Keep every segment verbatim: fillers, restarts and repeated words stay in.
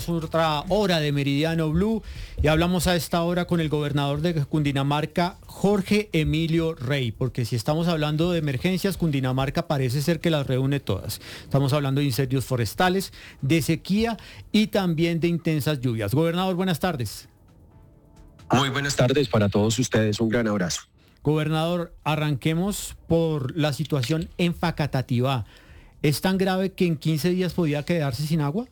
Otra hora de Meridiano Blue y hablamos a esta hora con el gobernador de Cundinamarca, Jorge Emilio Rey, porque si estamos hablando de emergencias, Cundinamarca parece ser que las reúne todas. Estamos hablando de incendios forestales, de sequía y también de intensas lluvias. Gobernador, buenas tardes. Muy buenas tardes para todos ustedes, un gran abrazo. Gobernador, arranquemos por la situación en Facatativá. ¿Es tan grave que en quince días podía quedarse sin agua?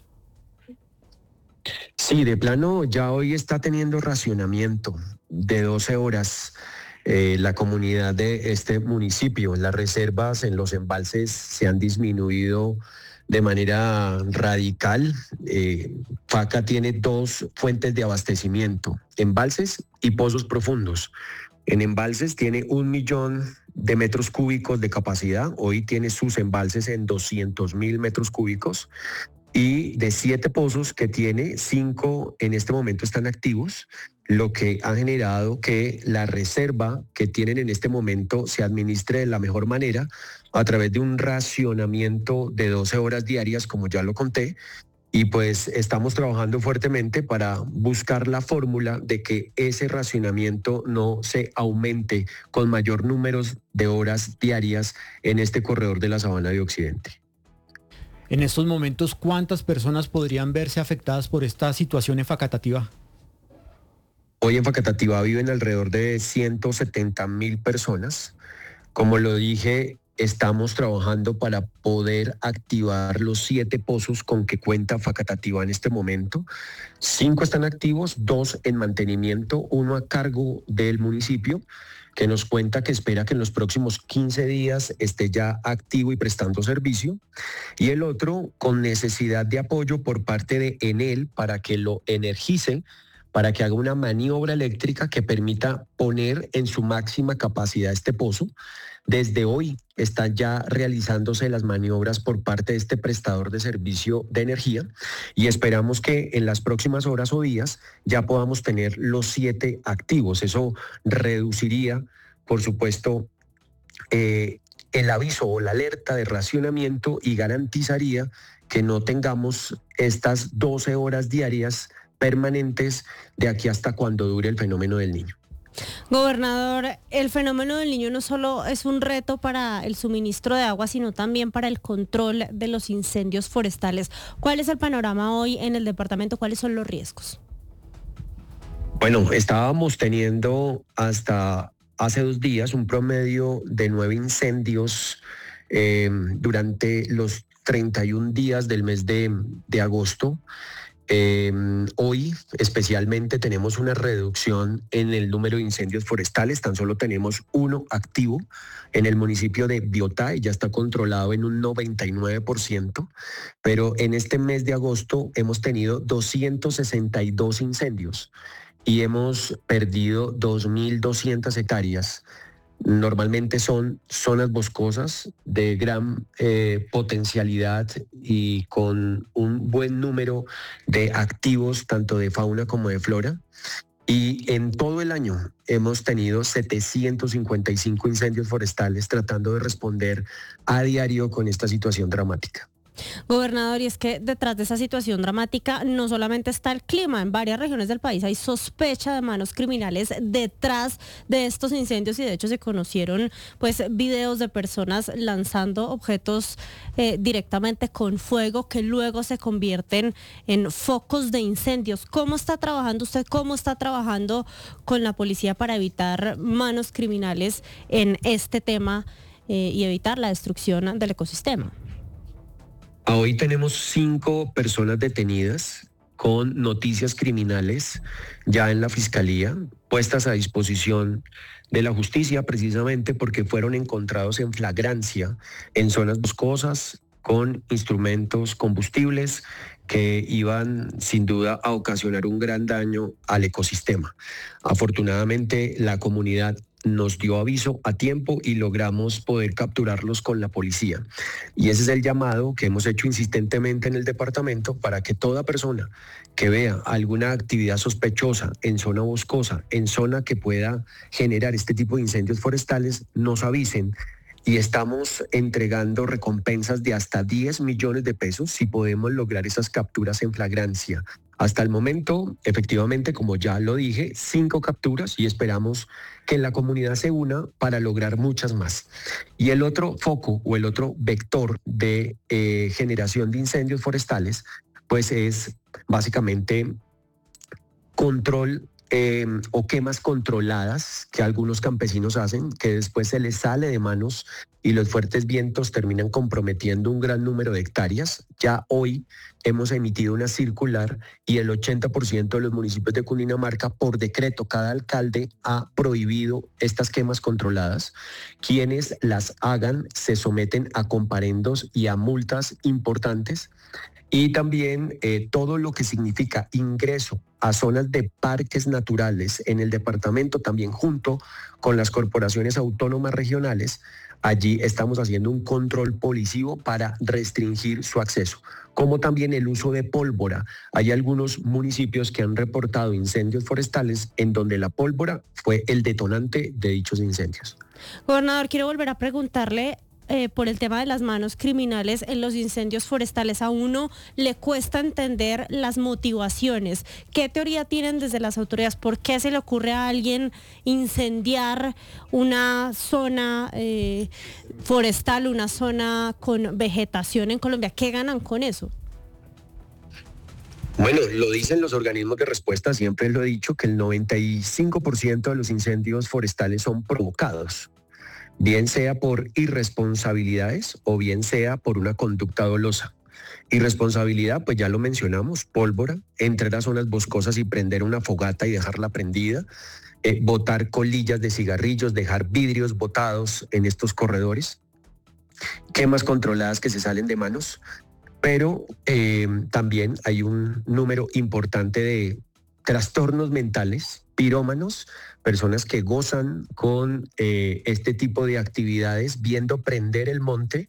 Sí, de plano ya hoy está teniendo racionamiento de doce horas eh, la comunidad de este municipio. Las reservas en los embalses se han disminuido de manera radical. Eh, Faca tiene dos fuentes de abastecimiento, embalses y pozos profundos. En embalses tiene un millón de metros cúbicos de capacidad. Hoy tiene sus embalses en doscientos mil metros cúbicos. Y de siete pozos que tiene, cinco en este momento están activos, lo que ha generado que la reserva que tienen en este momento se administre de la mejor manera a través de un racionamiento de doce horas diarias, como ya lo conté, y pues estamos trabajando fuertemente para buscar la fórmula de que ese racionamiento no se aumente con mayor número de horas diarias en este corredor de la Sabana de Occidente. En estos momentos, ¿cuántas personas podrían verse afectadas por esta situación en Facatativá? Hoy en Facatativá viven alrededor de ciento setenta mil personas. Como lo dije, estamos trabajando para poder activar los siete pozos con que cuenta Facatativá en este momento. Cinco están activos, dos en mantenimiento, uno a cargo del municipio, que nos cuenta que espera que en los próximos quince días esté ya activo y prestando servicio, y el otro con necesidad de apoyo por parte de Enel para que lo energice, para que haga una maniobra eléctrica que permita poner en su máxima capacidad este pozo. Desde hoy están ya realizándose las maniobras por parte de este prestador de servicio de energía y esperamos que en las próximas horas o días ya podamos tener los siete activos. Eso reduciría, por supuesto, eh, el aviso o la alerta de racionamiento y garantizaría que no tengamos estas doce horas diarias permanentes de aquí hasta cuando dure el fenómeno del Niño. Gobernador, el fenómeno del Niño no solo es un reto para el suministro de agua, sino también para el control de los incendios forestales. ¿Cuál es el panorama hoy en el departamento? ¿Cuáles son los riesgos? Bueno, estábamos teniendo hasta hace dos días un promedio de nueve incendios eh, durante los treinta y un días del mes de, de agosto. Eh, hoy especialmente tenemos una reducción en el número de incendios forestales, tan solo tenemos uno activo en el municipio de Biotá y ya está controlado en un noventa y nueve por ciento, pero en este mes de agosto hemos tenido doscientos sesenta y dos incendios y hemos perdido dos mil doscientas hectáreas. Normalmente son zonas boscosas de gran eh, potencialidad y con un buen número de activos, tanto de fauna como de flora. Y en todo el año hemos tenido setecientos cincuenta y cinco incendios forestales tratando de responder a diario con esta situación dramática. Gobernador, y es que detrás de esa situación dramática no solamente está el clima, en varias regiones del país hay sospecha de manos criminales detrás de estos incendios y de hecho se conocieron pues videos de personas lanzando objetos eh, directamente con fuego que luego se convierten en focos de incendios. ¿Cómo está trabajando usted? ¿Cómo está trabajando con la policía para evitar manos criminales en este tema eh, y evitar la destrucción del ecosistema? Hoy tenemos cinco personas detenidas con noticias criminales ya en la fiscalía, puestas a disposición de la justicia precisamente porque fueron encontrados en flagrancia en zonas boscosas con instrumentos combustibles que iban sin duda a ocasionar un gran daño al ecosistema. Afortunadamente la comunidad nos dio aviso a tiempo y logramos poder capturarlos con la policía. Y ese es el llamado que hemos hecho insistentemente en el departamento para que toda persona que vea alguna actividad sospechosa en zona boscosa, en zona que pueda generar este tipo de incendios forestales, nos avisen y estamos entregando recompensas de hasta diez millones de pesos si podemos lograr esas capturas en flagrancia. Hasta el momento, efectivamente, como ya lo dije, cinco capturas y esperamos que la comunidad se una para lograr muchas más. Y el otro foco o el otro vector de eh, generación de incendios forestales, pues es básicamente control eh, o quemas controladas que algunos campesinos hacen, que después se les sale de manos y los fuertes vientos terminan comprometiendo un gran número de hectáreas. Ya hoy hemos emitido una circular y el ochenta por ciento de los municipios de Cundinamarca, por decreto, cada alcalde ha prohibido estas quemas controladas. Quienes las hagan se someten a comparendos y a multas importantes. Y también eh, todo lo que significa ingreso a zonas de parques naturales en el departamento, también junto con las corporaciones autónomas regionales. Allí estamos haciendo un control policivo para restringir su acceso, como también el uso de pólvora. Hay algunos municipios que han reportado incendios forestales en donde la pólvora fue el detonante de dichos incendios. Gobernador, quiero volver a preguntarle Eh, por el tema de las manos criminales en los incendios forestales. A uno le cuesta entender las motivaciones. ¿Qué teoría tienen desde las autoridades? ¿Por qué se le ocurre a alguien incendiar una zona eh, forestal, una zona con vegetación en Colombia? ¿Qué ganan con eso? Bueno, lo dicen los organismos de respuesta, siempre lo he dicho, que el noventa y cinco por ciento de los incendios forestales son provocados, bien sea por irresponsabilidades o bien sea por una conducta dolosa. Irresponsabilidad, pues ya lo mencionamos, pólvora, entrar a zonas boscosas y prender una fogata y dejarla prendida, eh, botar colillas de cigarrillos, dejar vidrios botados en estos corredores, quemas controladas que se salen de manos, pero eh, también hay un número importante de trastornos mentales, pirómanos, personas que gozan con eh, este tipo de actividades, viendo prender el monte,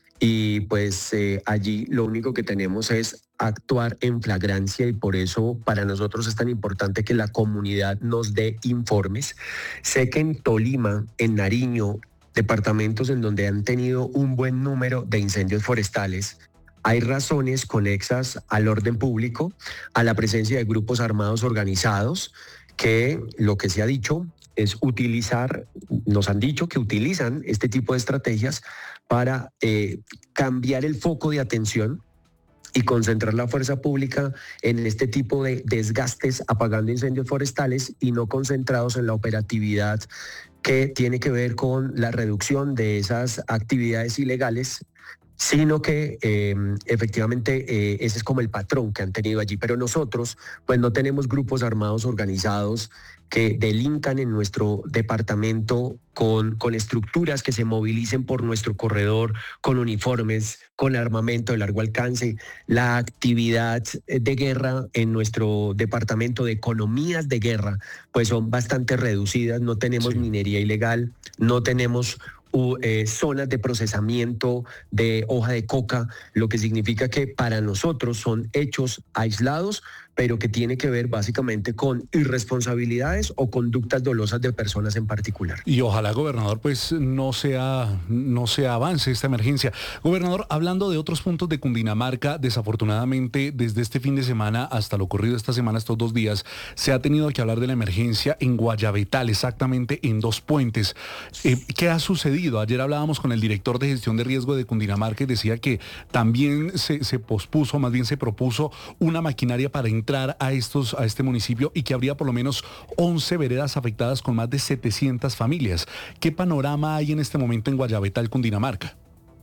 y pues eh, allí lo único que tenemos es actuar en flagrancia, y por eso para nosotros es tan importante que la comunidad nos dé informes. Sé que en Tolima, en Nariño, departamentos en donde han tenido un buen número de incendios forestales, hay razones conexas al orden público, a la presencia de grupos armados organizados, que lo que se ha dicho es utilizar, nos han dicho que utilizan este tipo de estrategias para eh, cambiar el foco de atención y concentrar la fuerza pública en este tipo de desgastes apagando incendios forestales y no concentrados en la operatividad que tiene que ver con la reducción de esas actividades ilegales, sino que eh, efectivamente eh, ese es como el patrón que han tenido allí. Pero nosotros pues no tenemos grupos armados organizados que delincan en nuestro departamento con, con estructuras que se movilicen por nuestro corredor, con uniformes, con armamento de largo alcance. La actividad de guerra en nuestro departamento, de economías de guerra, pues son bastante reducidas. No tenemos sí. minería ilegal, no tenemos Uh, eh, zonas de procesamiento de hoja de coca, lo que significa que para nosotros son hechos aislados, pero que tiene que ver básicamente con irresponsabilidades o conductas dolosas de personas en particular. Y ojalá, gobernador, pues no sea, no se avance esta emergencia. Gobernador, hablando de otros puntos de Cundinamarca, desafortunadamente desde este fin de semana hasta lo ocurrido esta semana, estos dos días, se ha tenido que hablar de la emergencia en Guayabetal, exactamente en Dos Puentes. Eh, ¿Qué ha sucedido? Ayer hablábamos con el director de gestión de riesgo de Cundinamarca y decía que también se, se pospuso, más bien se propuso una maquinaria para entrar a estos a este municipio y que habría por lo menos once veredas afectadas con más de setecientas familias. ¿Qué panorama hay en este momento en Guayabetal, Cundinamarca?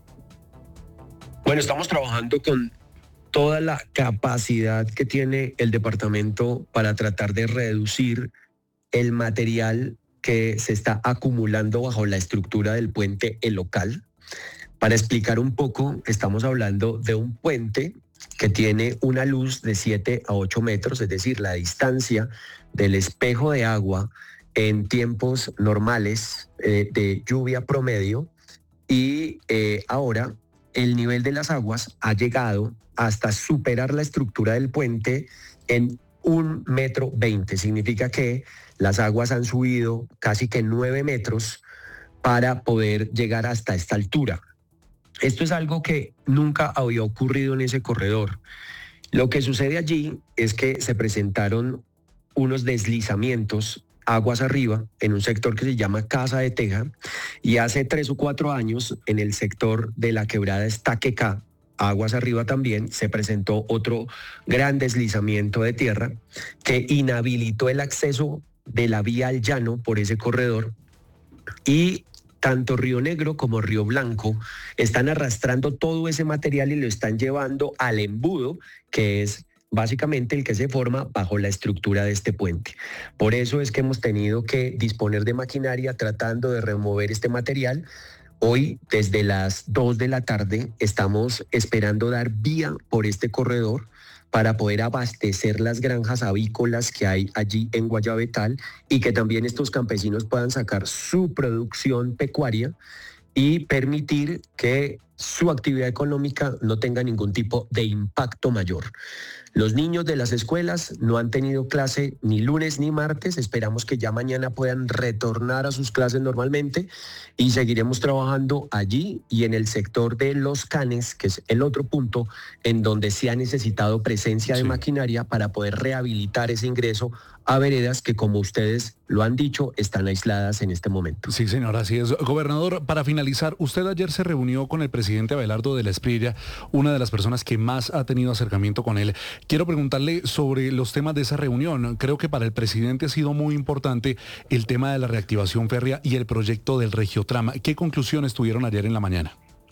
Bueno, estamos trabajando con toda la capacidad que tiene el departamento para tratar de reducir el material que se está acumulando bajo la estructura del puente El Local. Para explicar un poco, estamos hablando de un puente que tiene una luz de siete a ocho metros, es decir, la distancia del espejo de agua en tiempos normales eh, de lluvia promedio, y eh, ahora el nivel de las aguas ha llegado hasta superar la estructura del puente en un metro veinte. Significa que las aguas han subido casi que nueve metros para poder llegar hasta esta altura. Esto es algo que nunca había ocurrido en ese corredor. Lo que sucede allí es que se presentaron unos deslizamientos aguas arriba en un sector que se llama Casa de Teja, y hace tres o cuatro años en el sector de la quebrada Estaquecá, aguas arriba también, se presentó otro gran deslizamiento de tierra que inhabilitó el acceso de la vía al llano por ese corredor, y tanto Río Negro como Río Blanco están arrastrando todo ese material y lo están llevando al embudo, que es básicamente el que se forma bajo la estructura de este puente. Por eso es que hemos tenido que disponer de maquinaria tratando de remover este material. Hoy, desde las dos de la tarde, estamos esperando dar vía por este corredor para poder abastecer las granjas avícolas que hay allí en Guayabetal, y que también estos campesinos puedan sacar su producción pecuaria y permitir que su actividad económica no tenga ningún tipo de impacto mayor. Los niños de las escuelas no han tenido clase ni lunes ni martes. Esperamos que ya mañana puedan retornar a sus clases normalmente, y seguiremos trabajando allí y en el sector de Los Canes, que es el otro punto en donde se ha necesitado presencia de sí. maquinaria para poder rehabilitar ese ingreso a veredas que, como ustedes lo han dicho, están aisladas en este momento. Sí, señor, así es. Gobernador, para finalizar, usted ayer se reunió con el presidente Abelardo de la Espriella, una de las personas que más ha tenido acercamiento con él. Quiero preguntarle sobre los temas de esa reunión. Creo que para el presidente ha sido muy importante el tema de la reactivación férrea y el proyecto del Regiotram. ¿Qué conclusiones tuvieron ayer en la mañana?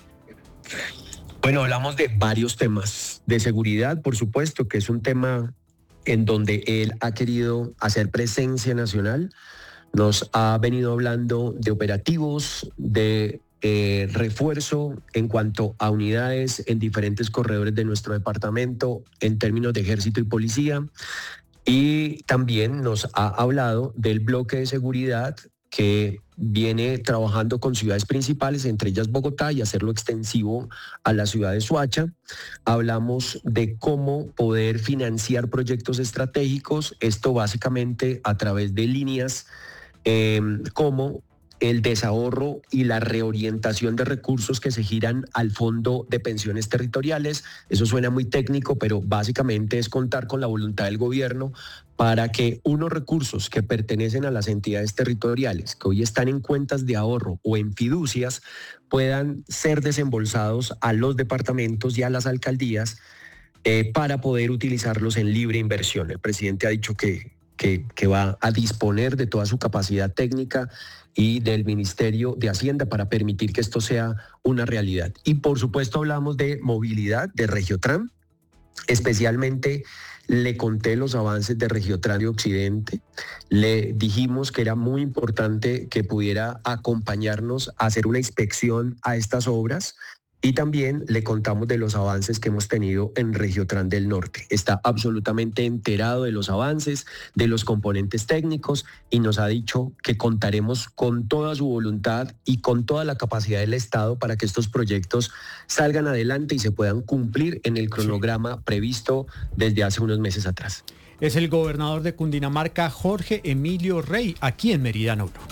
Bueno, hablamos de varios temas. De seguridad, por supuesto, que es un tema en donde él ha querido hacer presencia nacional. Nos ha venido hablando de operativos, de eh, refuerzo en cuanto a unidades en diferentes corredores de nuestro departamento en términos de ejército y policía. Y también nos ha hablado del bloque de seguridad que viene trabajando con ciudades principales, entre ellas Bogotá, y hacerlo extensivo a la ciudad de Soacha. Hablamos de cómo poder financiar proyectos estratégicos, esto básicamente a través de líneas eh, como el desahorro y la reorientación de recursos que se giran al Fondo de Pensiones Territoriales. Eso suena muy técnico, pero básicamente es contar con la voluntad del gobierno para que unos recursos que pertenecen a las entidades territoriales, que hoy están en cuentas de ahorro o en fiducias, puedan ser desembolsados a los departamentos y a las alcaldías eh, para poder utilizarlos en libre inversión. El presidente ha dicho que, que, que va a disponer de toda su capacidad técnica y del Ministerio de Hacienda para permitir que esto sea una realidad. Y por supuesto hablamos de movilidad, de Regiotram. Especialmente le conté los avances de Regiotram de Occidente. Le dijimos que era muy importante que pudiera acompañarnos a hacer una inspección a estas obras. Y también le contamos de los avances que hemos tenido en Regiotram del Norte. Está absolutamente enterado de los avances, de los componentes técnicos, y nos ha dicho que contaremos con toda su voluntad y con toda la capacidad del Estado para que estos proyectos salgan adelante y se puedan cumplir en el cronograma previsto desde hace unos meses atrás. Es el gobernador de Cundinamarca, Jorge Emilio Rey, aquí en Meridiano Blue.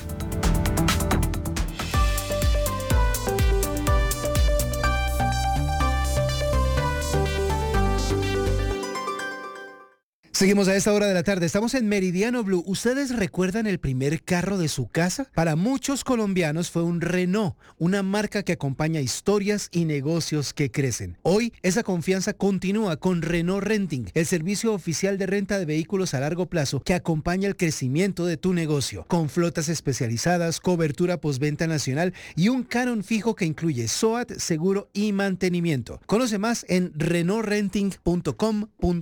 Seguimos a esta hora de la tarde, estamos en Meridiano Blue. ¿Ustedes recuerdan el primer carro de su casa? Para muchos colombianos fue un Renault, una marca que acompaña historias y negocios que crecen. Hoy esa confianza continúa con Renault Renting, el servicio oficial de renta de vehículos a largo plazo que acompaña el crecimiento de tu negocio. Con flotas especializadas, cobertura postventa nacional y un canon fijo que incluye SOAT, seguro y mantenimiento. Conoce más en renault renting punto com punto co.